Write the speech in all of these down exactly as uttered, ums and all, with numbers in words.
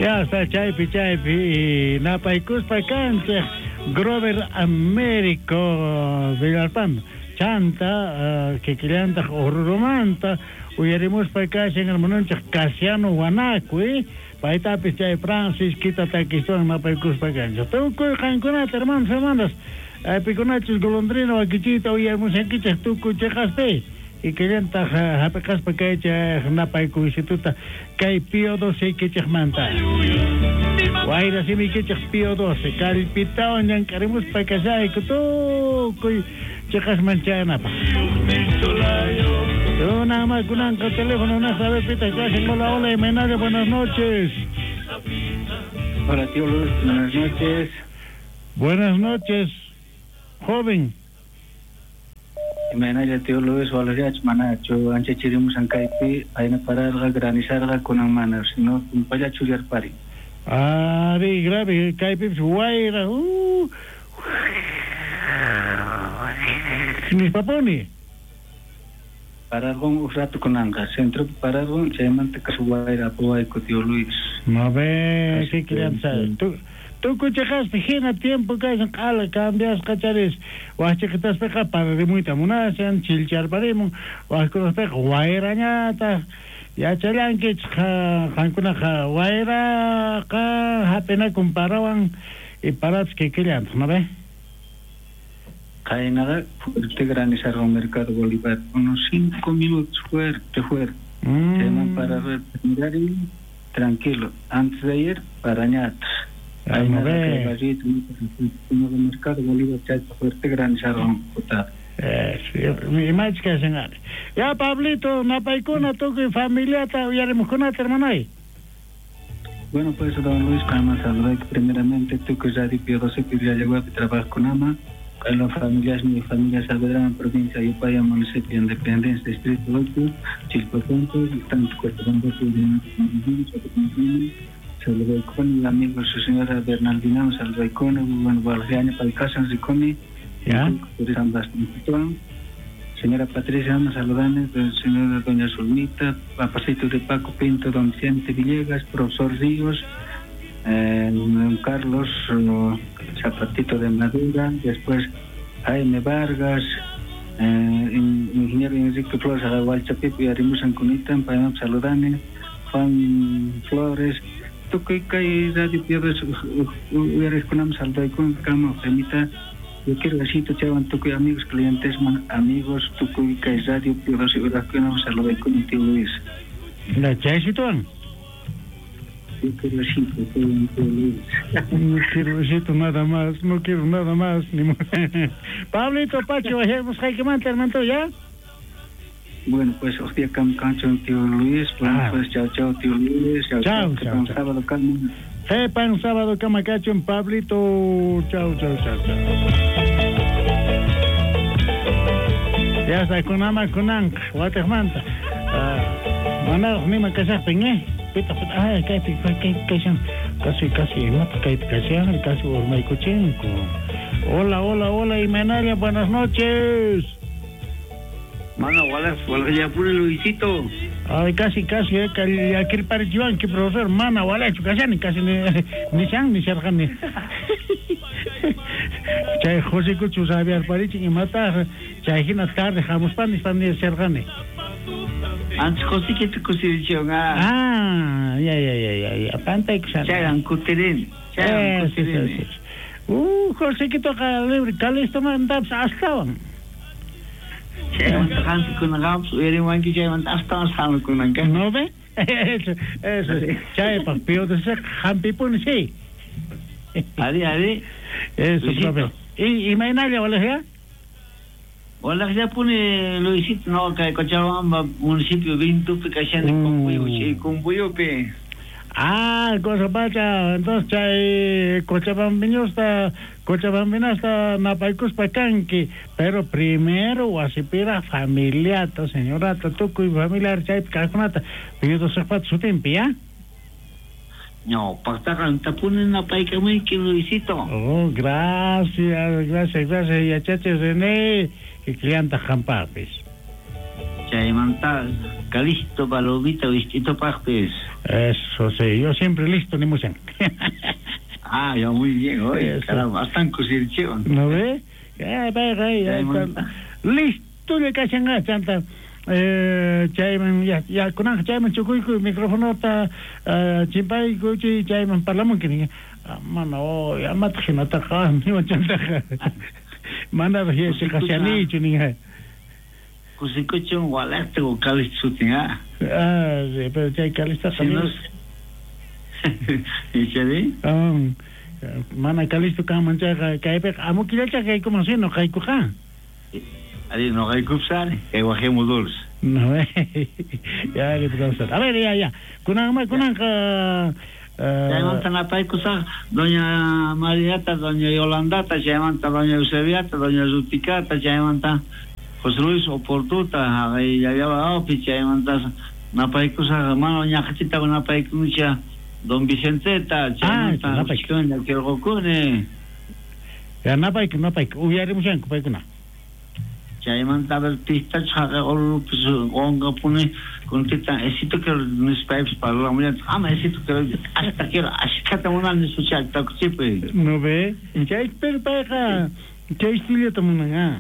Ya está, chaypi, chaypi, napaykus paykanchik, Grover Américo Villalpando, chanta, kikillantaq ururumanta, uyarimus paykashin hermanunchik Casiano Guanacui, paytapis chay Francis Kita Taquistón napaykus paykanchik. Tukuy qankunata, hermanos, hermanas, pikunachis golondrino wakichita uyarimusankichik tukuy chikaspi. Y que lenta hapekas pakecha napayku instituta kay Pío doce kichik manta. Guaira si mi kichik Pío doce kalpitaon yan karimus pakasay kuto kuy chikas manchana pa. Yo nada más con un teléfono una sabe pita casi hola hola y menage buenas noches. Hola tío Luis, buenas noches. Buenas noches, joven. Menage tío Luis, hola ya manacho anche chirimus an kaipi aina pararga granizarga con manas no un paya churiar pari. Ah, de grave kaipi guaira. Uh. Ni paponi. Parargon un rato con anga, centro parargon se mante kasuwaira apoay ko tío Luis. No ve, qué crianza. Tú Tú escuchas pejina tiempo que es ala cambias cachares o hace que estás peja para remuita munasan chilchar paremo o hace que los peja guairañata ya chalan que jancuna ja guaira ka apena comparaban y paras que querían no ve Cainada fuerte granizar al mercado Bolívar unos cinco minutos fuerte fuerte mm. Se van para mirar y tranquilo antes de ir para ñata. Hay nada que vallito, uno de mercado Bolívar chato fuerte granizaron puta. Eh, sí, mi más que señor. Ya Pablito, napaikuna tu que familia ta uyaremos con hermano ahí. Bueno, pues don Luis, como saludar primeramente tú que ya Pío doce que ya llegó a trabajar con ama, en las familias mi familia Saavedra en provincia de Upaya, municipio de Independencia, distrito ocho, Chilcotonto, tanto Cuerpando de Saludos con amigos su señora Bernardina, saludos con bueno Valgeaña para casa de Comi, ya, señora Patricia, saludando, señora doña Zulmita, papacito de Paco Pinto, don Vicente Villegas, profesor Ríos, eh, don Carlos, uh, Zapatito de Madura, después Jaime Vargas, eh, ingeniero Enrique Flores, Agual Chapipo y Arimus Ancunita, para saludando, Juan Flores. Tú que hay radio pierdes hubieras con saldo con cama permita yo quiero decir tú chavan tú que amigos clientes man, amigos tú que hay radio pierdes hubieras con saldo con tío Luis la chesito yo quiero decir tú tío Luis no quiero decir nada más no quiero nada más ni Pablito Pacho vayamos hay que mantener ya. Bueno, pues hostia, cam cancho tío Luis, bueno, ah. Pues chao, chao, tío Luis, chao, chao, chao, chao, chao. Sábado calma. Eh, para un sábado cama cacho en Pablito, chao, chao, chao, chao. Ya está, con ama, con anc, guatemanta. Manado, ni me casas peñé, pita, pita, ay, casi, casi, casi, casi, mata, casi, casi, casi, Ormaicochenco. Hola, hola, hola, Imenaria, buenas noches. Mano, Wallace, Wallace, ya pone Luisito. Ay, casi, casi, eh, que aquí el padre Iván, que profesor, mana, Wallace, casi, ni casi, ni, ni sean, ni sergan, ni. Chay, José Cucho, sabía el parichi, y matar, chay, hina tarde, jamos pan, ni pan, ni sergan, Antes, José, que te consideración, ah. Ah, ya, ya, ya, ya, ya, panta, y que sale. Chay, ancuterín, chay, ancuterín. Uh, José, que toca libre, cali, esto mandas, hasta, want gaan ze kunnen gaan, weer in een keer want afstand gaan we kunnen kijken. No ve? Eso, eso. Chay, papio, de ser hampi pun sí. Adi, adi. Eso, profe. Y y mañana wala ya? Wala ya pone Luisito, no, que Cochabamba, municipio Vinto, Picachen de Combuyo, sí, Combuyo pe. Ah, Cochabamba, entonces chay Cochabamba está Cochabamba está napaikus pacanqui, pero primero asipira familiata, señora, tuku y familiar chay calconata, pero dos zapatos su tempia. No, pactaran tapunen napaica muy que Luisito. Oh, gracias, gracias, gracias, y a chache René, que clienta jampapes. Chay manta, calisto palomita, vistito pajpes. Eso sí, yo siempre listo, ni musen. Ah, ya muy bien, oye, caramba, están cosirchivos. ¿No ve? Ya, vaya, ya, listo, le cachan a chanta. Eh, chayman, ya, ya, con chayman chucuico, micrófono ta, chimpay, cuchi, chayman, parlamun que ni, mano, ya matjina taja, ni machanta. Mana de se casiani, chuninga. Cosicocho, gualeste, o calistutinga. Ah, sí, pero chay calista también. ¿Y qué? Ah, mana calisto ka mancha ka epek amo kilacha kay como si no kay kuha. Ali no kay kupsar, kay waje muduls. No, ya le pasa. A ver, ya ya. Kunang ma kunang ka Llaman tan apay kusa doña Mariata, doña Yolandata, llaman ta doña Eusebiata, doña Zuticata, llaman ta José Luis Oportuta, ay ya ya va opi llaman ta na pay kusa mano nya khatita na pay kucha. Don Vicenteta, Chamanta, Chikona, Kirgokune. Ya napa ik napa ik uyari musan ko pa kuna. Chamanta artista chaga ol pues onga pune con tita esito que nos pipes para la mulher. Ah, mas esito que hasta que hasta que una no se chata chipe. No ve, ya espera para que estilo tamuna.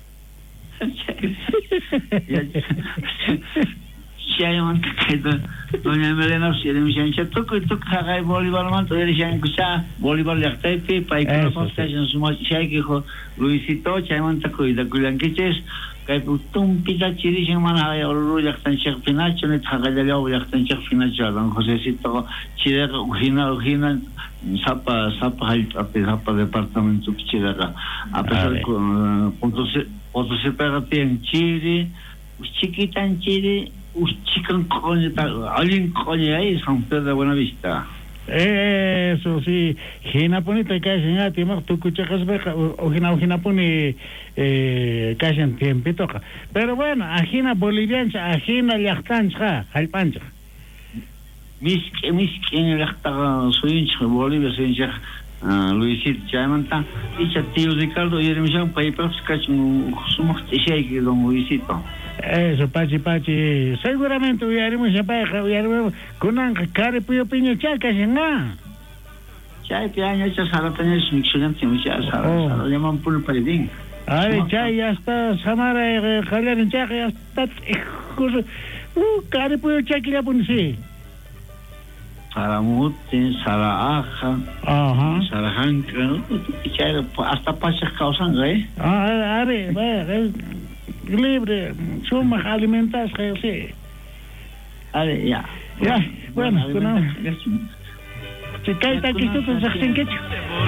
Llaman que doña Melena se le dicen que toco y toco haga voleibol man todo dicen que sea voleibol de actividad para que no se hayan sumado que dijo Luisito llaman taco y de cuidan que es que tum pita chiri llaman a lo ya están check final chone haga ya ya están check final ya don Josecito chile ugina ugina sapa sapa hay sapa departamento chile a pesar con punto se punto se pega en Chile chiquita en Chile chican coño, alguien coño ahí, San Pedro de Buenavista. Eso sí, Gina pone te caes en a ti, tú escuchas o Gina Gina pone caes en tiempo toca. Pero bueno, a Gina boliviana, a Gina llachtancha, al pancha. Mis que mis que en llachta soy en Bolivia, soy en Luisito Chamanta, y chatío Ricardo y Ermisión para ir para buscar somos que don Luisito. Eso, pachi, pachi. Seguramente huyaremos a paja, huyaremos con un care puyo piña chaca, ¿no? Chay, piña, ya sala tenés un excelente, mucha sala, sala, llaman por el paredín. Ay, chay, ya está, Samara, Javier en chaca, ya está, uh, care puyo chaca, ya pone sí. Sala mute, sala aja, ajá, sala hanca, chay, hasta pasas causan, ¿eh? Ah, a ver, ver, libre, suma alimentas, sí. Ale, ya. Ya, bueno, bueno. Si cae tan que tú te sacas en quecho.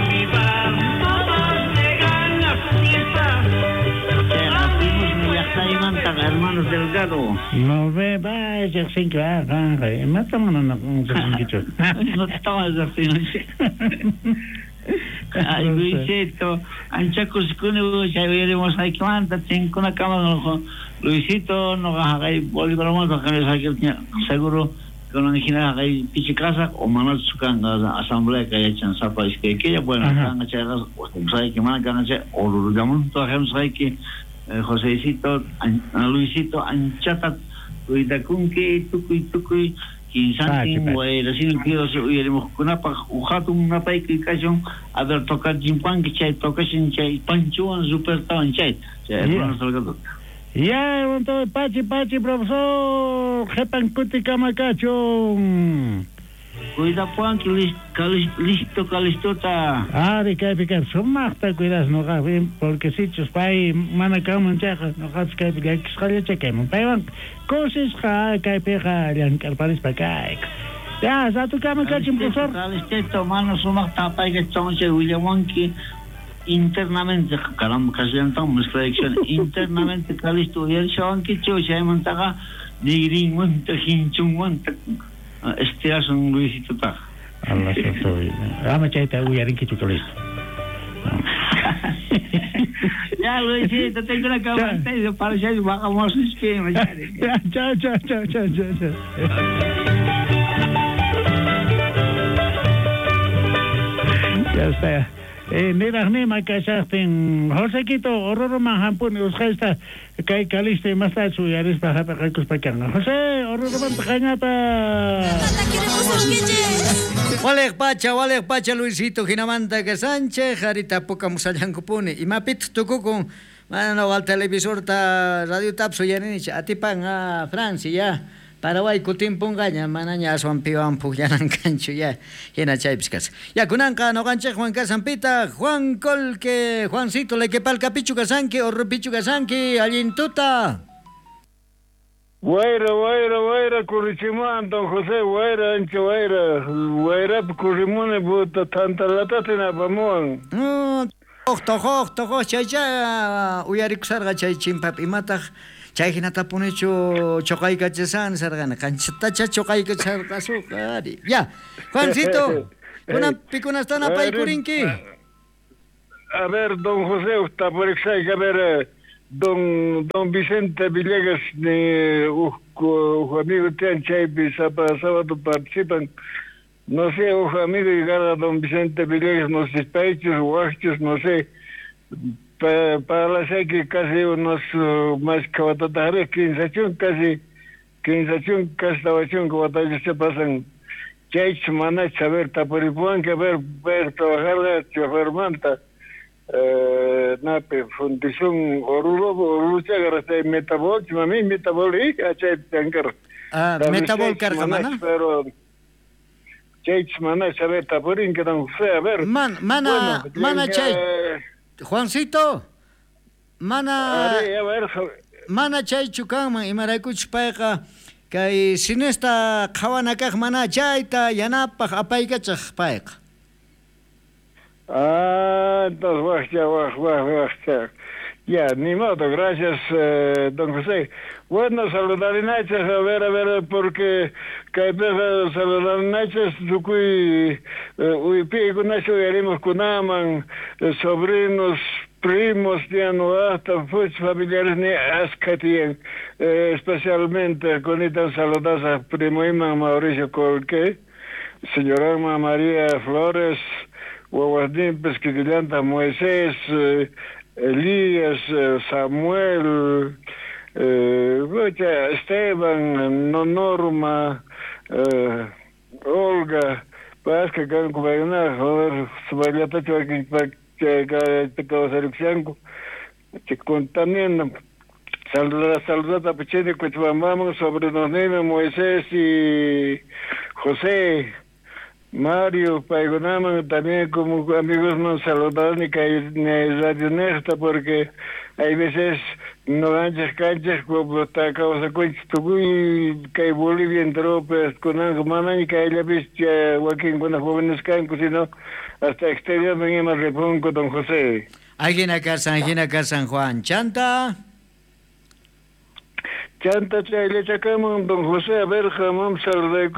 Hermanos Delgado. No ve, va, ya sé que va, va, mátame no, no sé en quecho. No te estabas así. Ay, Luisito, anchaco si kune ya veremos ahí cuánta tengo una cama no Luisito no haga ahí bolívar más para que seguro con una gira ahí pichi casa o manos sukan asamblea que hay chance para que que ya bueno kan chagas o sai que man kan che o lo llamamos todo hemos sai que Josécito Luisito anchata Luida kun que tukuy tukuy Kinsantin, güey, recién quiero iremos con una pajujato, una paik que cayó a ver tocar jimpan que chay toca sin chay panchuan super tan chay. Ya, entonces pachi pachi profesor, jepan kuti kamakacho. Cuida puan que listo calistota. Ah, de que picar sumasta cuidas no gafin porque si chus pai mana kaman chaja no gas que picar que sale chequemos. Pai cosas ja que pega yan carparis pa kai. Ya, sa tu kamakacho profesor. Calisto mano sumasta pai que chonche William Monkey internamente caramba casi entonces reflexión internamente calisto y el chabón que chocha montaga digrin monta hinchun monta este es un Luisito Taj. Allah se soy. Ama chaita uyarin que chucolisto. Ya Luisito, tengo una cama y para allá y bajamos el esquema. Chao, chao, chao, chao, chao, chao. Ya está. Eh, niragni kashastin Josequito ororo manhampun usjaista kai kaliste masta su yaris pa hapa kai kuspakanga. Jose ororo man kañata. Walek pacha, walek pacha Luisito Ginamanta que Sánchez, harita poca musayan kupuni. Y mapit tukukun mano al televisor ta radio tapso yanich atipan a Francia ya. Paraguay kutin pungaña manaña aswan piwan puyanan cancho ya hina chaypiskas. Ya kunanka no ganche Juan Casampita, Juan Colque, Juancito le que pal capichu casanque o rupichu casanque alintuta. Guaira, guaira, guaira, currichimán, don José, guaira, ancho, guaira, guaira, currimone, puta, tanta latatina, pamón. No, tojo, tojo, tojo, chay, chay, uyarikusarga chay chimpap imatag. Chay hinata punecho chokayka chesan sargana kanchata chokayka sargasukari. Ya, Juancito, kuna pikunastana paikurinki. A ver, don José, está por exager, a ver, don don Vicente Villegas, ni uh, amigo tian Chaypi, sábado participan. No sé, uh, amigo llegar a don Vicente Villegas, no sé, pechos, guachos, no sé. Para, para la sé que casi unos uh, más cabatatares, quince chun, casi, quince chun, casi tabachun, cabatatares se pasan. Chaych, manach, a ver, taporipuan, que ver, ver, trabajar, chofer manta. Nape, fundición, oruro, oruro, chagar, metabol, mami, metabol, y achay, tanker. Ah, metabol, cargamana. Pero, chaych, manach, a ver, taporin, que dan fe, a ver. Man, mana, mana, chay. Juancito, mana, mana chay chukama y maracuch paika, que sin esta kawanakaj mana chayta yanapaj apaikachaj paika. Ah, entonces, guaj, ya, guaj, guaj, guaj, ya. Ya, ni modo, gracias, eh, don José. Bueno, saludar en Nachas, a ver, a ver, porque que empieza saludar en Nachas, Tukui, uy, pico, Nacho, yarimos kunaman, sobrinos, primos, ya no hasta, pues, familiares, ni ascatien, eh, especialmente, con esta saludas a primo Iman Mauricio Colque, señora María Flores, Guaguasdín, Pesquitillanta, Moisés, eh, Elías, Samuel, eh, Esteban, Norma, eh, Olga, pues que can cubayna, joder, subayata chuakin pa que te causa elección, que también saludar saludar a Pichini Cuchbambamos sobre los niños Moisés y José. Mario, Paigonama, también como amigos nos saludan y que hay Radio Nesta porque hay veces no anchas canchas como está causa cuentos que hay Bolivia entró pues con algo mana y que hay la vista Joaquín con los jóvenes cancos sino hasta exterior venimos repongo don José. Alguien acá San, alguien acá San Juan, chanta. Chanta le chacamos don José a ver jamás saludar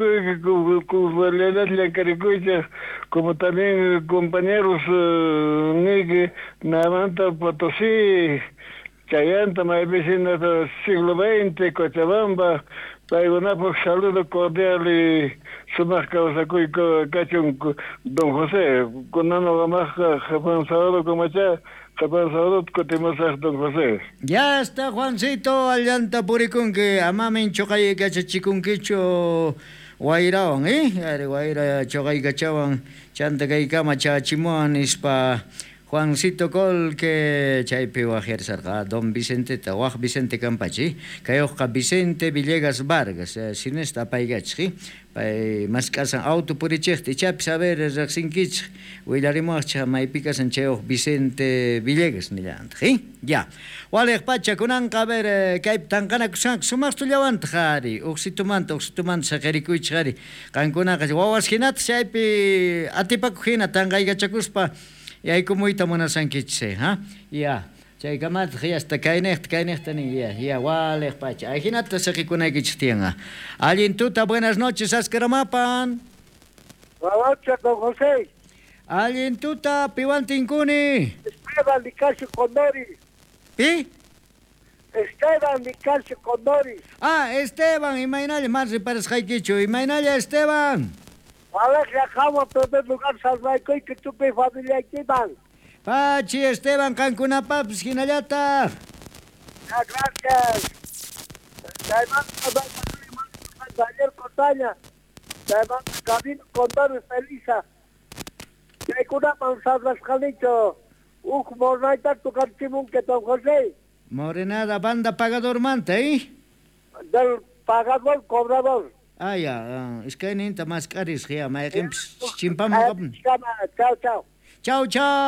que como también compañeros Nigue Navanta Potosí Chayanta más vecina del siglo veinte Cochabamba para una por saludo cordial y su más causa cuico cachón don José con una más japón saludo como ya don José. Ya está Juancito allanta purikun que amamen chokay kachachikun guairawan, eh? Ari guaira chokay kachawan chanta kay kama chachimuan ispa Juancito Col que chaypi wajer sarga don Vicente Tawaj Vicente Campachi kayoka Vicente Villegas Vargas sin esta paigachri pay maskasan auto purichechti chap saber raxinkich wilarimach maipika sancheo Vicente Villegas nilandri ya wale pacha kunan kaber kayp tankana kusan sumastu lawant khari oxitumant oxitumant sakarikuch khari kankuna ka wawas hinat chaypi atipak hina tangayga chakuspa y ahí como ita mona sankiche, ¿ha? Ya. Chay kamat hasta kainecht kainecht ni ya. Ya wale pacha. Ahí nata se que kuna kichtianga. Alintuta buenas noches, askaramapan. Buenas don José. Alintuta piwantinkuni. Esteban Nicasio Condori. ¿Y? Esteban Nicasio Condori. Ah, Esteban, imaginale más repares haikicho. Imaginale Esteban. Ahora que acabo en primer lugar, Salvaico y que tu mi familia aquí van. Pachi Esteban Cancunapaps, Hinayata. Ya, gracias. Además, Daniel Cotaña. Además, Camino Condor Felisa. Y hay una manzana escalito. Uj, mornaita tu cantimún que Don José. Morenada, banda pagador manta, ¿eh? Del pagador, cobrador. Ah, ya, ah, es que ninta más caris, ya, me ejemplo, chimpam. Chao, chao. Chao,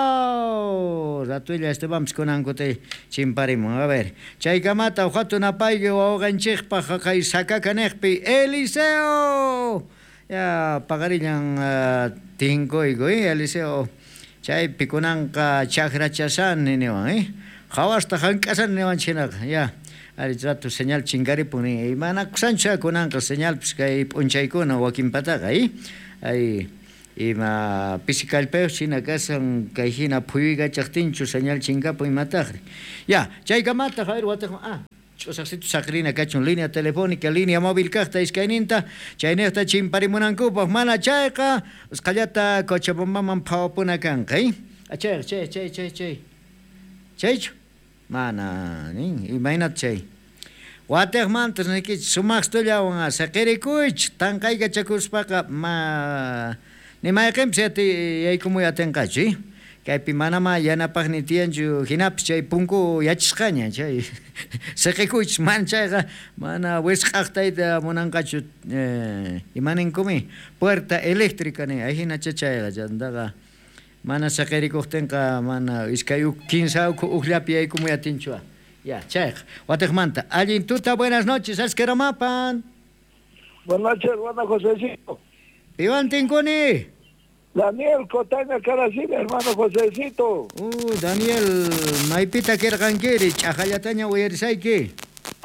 chao. Ratuilla Esteban con angote chimparimo. A ver, chaikamata, ojato na paigue o ahoganchej paja y saca canejpi. Eliseo. Ya, pagarillan uh, tinko y goy, Eliseo. Chay piconanca chakra chasan, nenewan, eh? Hawasta hankasan newan chinak, ya. Ari trato señal chingari puni. Y mana kusancha kunanca señal pues que ponchaikuna o akimpataga, eh? Ahí. Y ma pisicalpeo china casan caijina puiga chachtinchu señal chingapo y matajri. Ya, chaikamata, Javier, guatejo. Ah, chosacito sacrina cachun línea telefónica, línea móvil casta iscaininta, chainesta chimparimunancupa, mana chaica, escallata cochabombaman paupuna canca, ¿eh? A che, che, che, che, che. Checho, mana, ni, imagínate che. Guatej mantas, ni que sumax tuyawan a saquerikuch, tan caiga chacuspaka, ma. Ni mai kem se ti ai como ya tenga chi kai pimana ma ya na pagni tianju hinap chai punku ya chkhanya chai se ke kuch mancha mana wes khaktai da monanga chu imanen komi puerta eléctrica ne ai hina chacha ya ndaga mana se ke rikoftenka mana iskayu kinsa ku uhlapi ai como ya tinchua ya chai wategmanta allin tuta buenas noches asqueromapan. Buenas noches, buenas Josecito. Iván Tincuni. Daniel Cotaña Caracina, hermano Josecito. Uh, Daniel, maipita kergankiri, chajayataña uyerisaiki.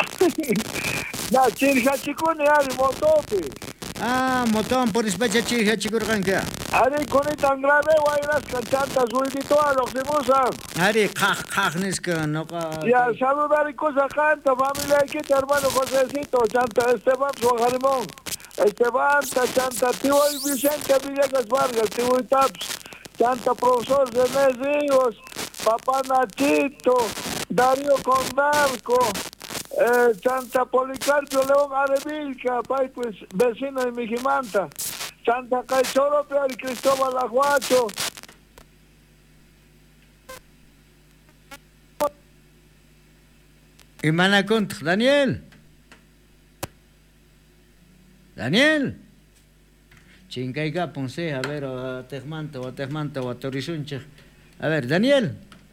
Na chirja chikuni ari motopi. Ah, motón por especha chirja chikurgankia. Ari kuni tan grave guayras cachanta suidito a los dimusan. Ari kaj kajniska noka. Ya saludar y cosa canta, familia aquí, hermano Josecito, chanta Esteban Suajarimón. Esteban, chanta tío y Vicente Villegas Vargas, tío y Taps, chanta profesor René Ríos, papá Nachito, Darío Condarco, eh, chanta Policarpio León Arevilca, pai pues vecino de Mijimanta, chanta Caichoro y Cristóbal Aguacho. Y Manacont, Daniel. Daniel. Chincaica, ponce, a ver, o Tejmanta, o Tejmanta, o Torizunche. A ver, Daniel.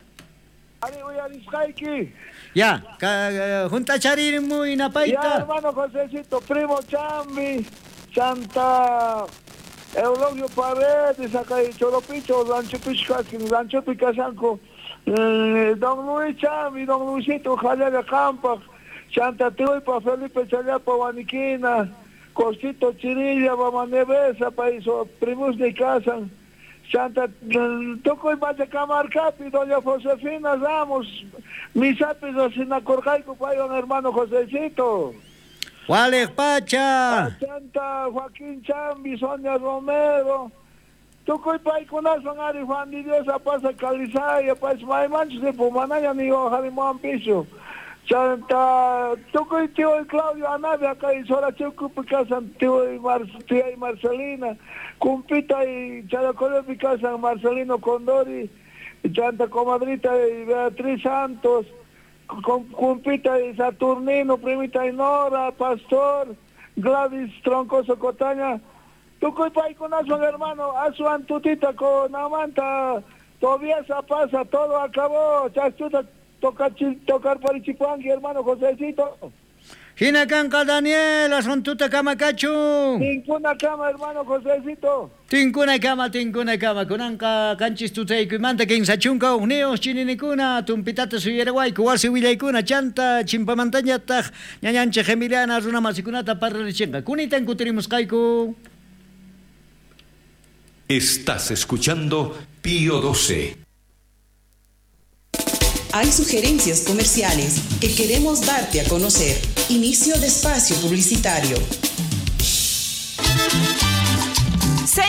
Ya, junta Charir muy napaita. Ya, hermano Josecito, primo Chambi, Santa Eulogio Paredes, acá y Choropicho, Rancho Pichcasquín, Rancho Picasanco, Don Luis Chambi, Don Luisito, Jalera Campa, Santa Tío y Pa Felipe Chayapa, Guaniquina, Costito Chirilla, Bamanevesa, país, primos de casa, Santa Toco y Valle Camarcapi, doña Josefina Ramos, mis apis sin acorjaico, payo, hermano Josecito. Juárez Pacha. Santa Joaquín Chambi, Sonia Romero, Toco y Pai con Ari Juan de Dios, pasa Calizaya, país, Maimanchos de Pumanaya, ni Ojarimón Piso. Santa Toco y tío y Claudio Anavia, acá y Sora Chucu, casa tío y, Mar, tía y Marcelina, Cumpita y Characolio y casa Marcelino Condori, y Santa Comadrita y Beatriz Santos, Cumpita y Saturnino, primita y Nora, Pastor, Gladys Troncoso Cotaña, Toco y Pai con Azuan hermano, Azuan Tutita con Amanta, todavía esa pasa, todo acabó, Chastuta. Tocar, tocar para Chipanqui, hermano Josecito. Hinacanca Daniel, asuntuta cama cachu. Tincuna cama, hermano Josecito. Tincuna cama, tincuna cama. Kunanka canchis tutei kumanta que insachunca uneos chininicuna, tumpitata suyeraguay, kuwasi willaykuna, chanta, chimpamantañata, ñañanche gemiliana, runa masikunata para rechenga. Kunitan kutirimus kaiku. Estás escuchando Pío doce. Hay sugerencias comerciales que queremos darte a conocer. Inicio de espacio publicitario. Se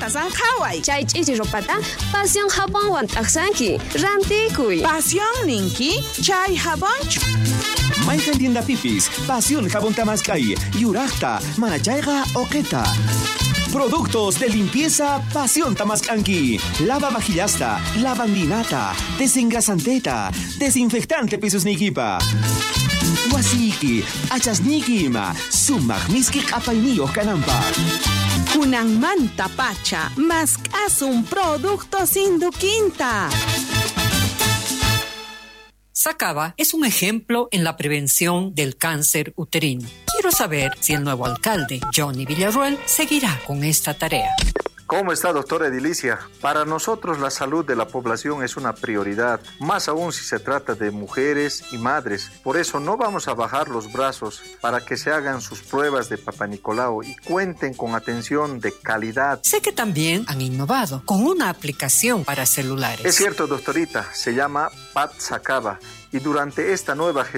pasan Hawaii. Chay ch'ichi ropata pasión Japón taksanki. Rantikuy. Pasión ninki, chay Japón. Maykan tienda pipis, pasión jabón tamascay, yurachta, manachayga oqueta. Productos de limpieza Pasión Tamascanqui. Lava vajillasta, lavandinata, desengrasanteta, desinfectante pisos niquipa. Wasiki, achasniquima, sumak miskik apainio canampa. Kunan manta pacha, más un producto sin duquinta. Sacaba es un ejemplo en la prevención del cáncer uterino. Quiero saber si el nuevo alcalde, Johnny Villarruel, seguirá con esta tarea. ¿Cómo está, doctora Edilicia? Para nosotros la salud de la población es una prioridad, más aún si se trata de mujeres y madres. Por eso no vamos a bajar los brazos para que se hagan sus pruebas de Papá Nicolau y cuenten con atención de calidad. Sé que también han innovado con una aplicación para celulares. Es cierto, doctorita, se llama Pat Sacaba. Y durante esta nueva gestión